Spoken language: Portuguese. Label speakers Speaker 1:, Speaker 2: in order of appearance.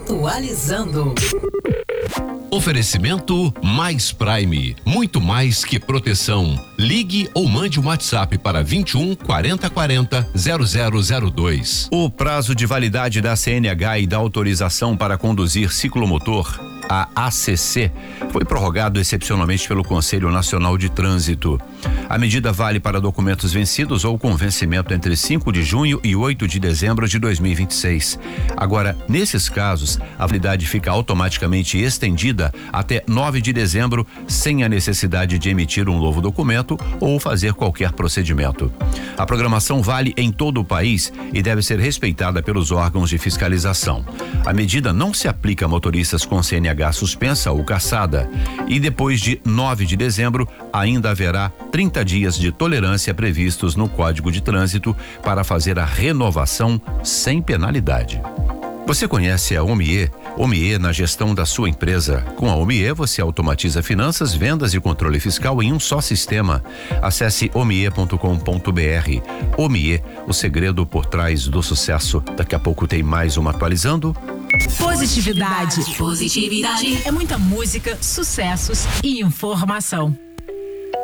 Speaker 1: Atualizando.
Speaker 2: Oferecimento Mais Prime, muito mais que proteção. Ligue ou mande um WhatsApp para 21 40 40 0002.
Speaker 3: O prazo de validade da CNH e da autorização para conduzir ciclomotor, a ACC, foi prorrogado excepcionalmente pelo Conselho Nacional de Trânsito. A medida vale para documentos vencidos ou com vencimento entre 5 de junho e 8 de dezembro de 2026. Agora, nesses casos, a validade fica automaticamente estendida até 9 de dezembro, sem a necessidade de emitir um novo documento ou fazer qualquer procedimento. A programação vale em todo o país e deve ser respeitada pelos órgãos de fiscalização. A medida não se aplica a motoristas com CNH suspensa ou cassada. E depois de 9 de dezembro, ainda haverá 30 dias de tolerância previstos no Código de Trânsito para fazer a renovação sem penalidade. Você conhece a Omie? Omie na gestão da sua empresa. Com a Omie, você automatiza finanças, vendas e controle fiscal em um só sistema. Acesse omie.com.br. Omie, o segredo por trás do sucesso. Daqui a pouco tem mais uma atualizando.
Speaker 1: Positividade. É muita música, sucessos e informação.